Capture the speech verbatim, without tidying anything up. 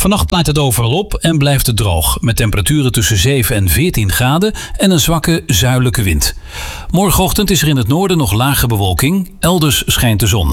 Vannacht klaart het overal op en blijft het droog, met temperaturen tussen zeven en veertien graden en een zwakke zuidelijke wind. Morgenochtend is er in het noorden nog lage bewolking, elders schijnt de zon.